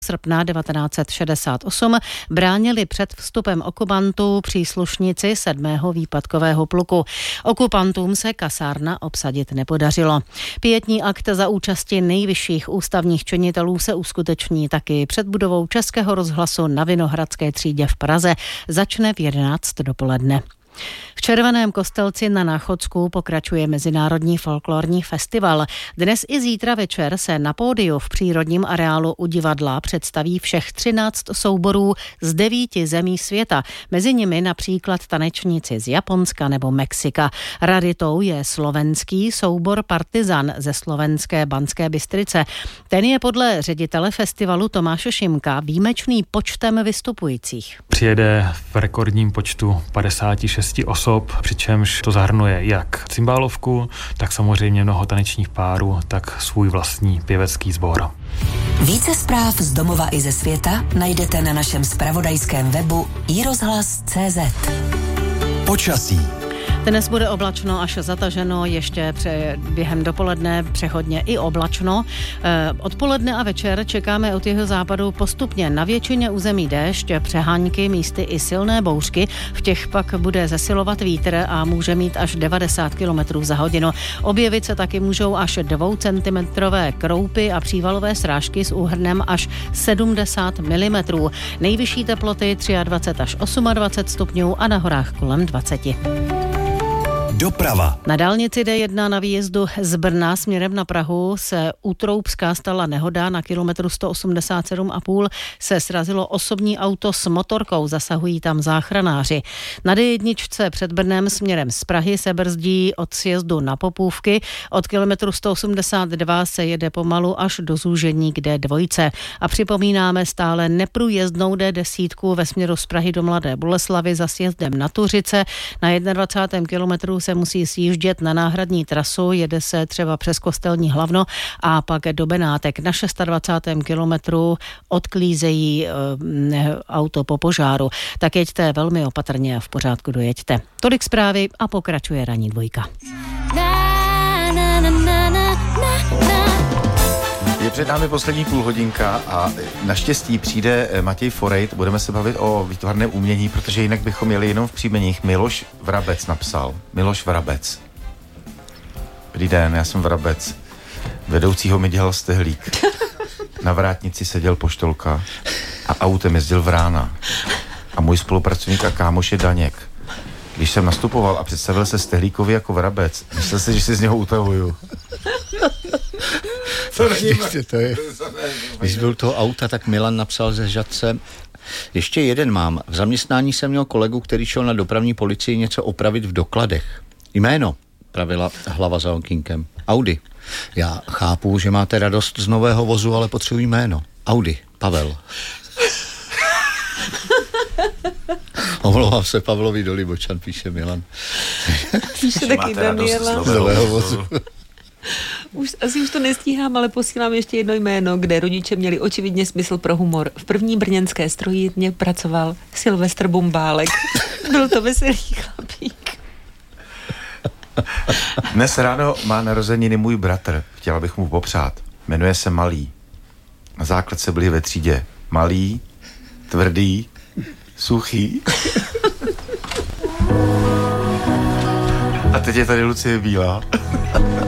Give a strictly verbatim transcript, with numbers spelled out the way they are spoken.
srpna devatenáct set šedesát osm bránili před vstupem okupantů příslušníci sedmého výpadkového pluku. Okupantům se kasárna obsadit nepodařilo. Pietní akt za účasti nejvyšších ústavních činitelů se uskuteční taky před budovou Českého rozhlasu na Vinohradské třídě v Praze. Začne v jedenáct dopoledne. V Červeném Kostelci na Náchodsku pokračuje Mezinárodní folklorní festival. Dnes i zítra večer se na pódiu v přírodním areálu u divadla představí všech třináct souborů z devíti zemí světa. Mezi nimi například tanečníci z Japonska nebo Mexika. Raritou je slovenský soubor Partizan ze slovenské Banské Bystrice. Ten je podle ředitele festivalu Tomáše Šimka výjimečný počtem vystupujících. Přijede v rekordním počtu padesát šest osob, přičemž to zahrnuje jak cymbálovku, tak samozřejmě mnoho tanečních párů, tak svůj vlastní pěvecký sbor. Více zpráv z domova i ze světa najdete na našem zpravodajském webu i rozhlas tečka cé zet. Počasí. Dnes bude oblačno až zataženo, ještě pře- během dopoledne přechodně i oblačno. E, odpoledne a večer čekáme od jeho západu postupně na většině území déšť, přehánky, místy i silné bouřky. V těch pak bude zesilovat vítr a může mít až devadesát kilometrů za hodinu. Objevit se taky můžou až dvoucentimetrové kroupy a přívalové srážky s úhrnem až sedmdesát milimetrů. Nejvyšší teploty dvacet tři až dvacet osm stupňů a na horách kolem dvacet. Doprava. Na dálnici D jedna na výjezdu z Brna směrem na Prahu se u Troubska stala nehoda. Na kilometru sto osmdesát sedm a půl se srazilo osobní auto s motorkou, zasahují tam záchranáři. Na D jedna před Brnem směrem z Prahy se brzdí od sjezdu na Popůvky. Od kilometru sto osmdesát dva se jede pomalu až do zúžení k D dva. A připomínáme stále neprůjezdnou D deset ve směru z Prahy do Mladé Boleslavi za sjezdem na Tuřice. Na dvacátém prvním kilometru se musí sjíždět na náhradní trasu, jede se třeba přes Kostelní Hlavno a pak do Benátek. Na dvacátém šestém kilometru odklízejí e, auto po požáru. Tak jeďte velmi opatrně a v pořádku dojeďte. Tolik zprávy a pokračuje ranní dvojka. Na, na, na, na, na, na. Je před námi poslední půlhodinka a naštěstí přijde Matěj Forejt. Budeme se bavit o výtvarném umění, protože jinak bychom jeli jenom v příjmeních. Miloš Vrabec napsal. Miloš Vrabec. Dobrý den, já jsem Vrabec. Vedoucího mi dělal stehlík. Na vrátnici seděl poštolka a autem jezdil Vrána. A můj spolupracovník a kámoš je Daněk. Když jsem nastupoval a představil se stehlíkovi jako Vrabec, myslel si, že si z něho utahuju. Když, to je, když byl toho auta, tak Milan napsal ze Žadce. Ještě jeden mám. V zaměstnání jsem měl kolegu, který šel na dopravní policii něco opravit v dokladech. Jméno, pravila hlava za okýnkem. Audi. Já chápu, že máte radost z nového vozu, ale potřebuji jméno. Audi. Pavel. Omlouvám se Pavlovi do Libočan, píše Milan. Píše taky Daniela. Z nového vozu. Už, asi už to nestíhám, ale posílám ještě jedno jméno, kde rodiče měli očividně smysl pro humor. V první brněnské strojírně pracoval Silvestr Bumbálek. Byl to veselý chlapík. Dnes ráno má narozeniny můj bratr. Chtěla bych mu popřát. Jmenuje se Malý. Na základce byli ve třídě. Malý, tvrdý, suchý. A teď je tady Lucie Bílá.